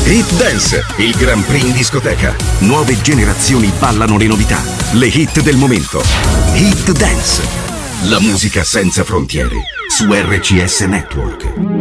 Hit Dance, il Grand Prix in discoteca. Nuove generazioni ballano le novità, le hit del momento. Hit Dance, la musica senza frontiere, su RCS Network.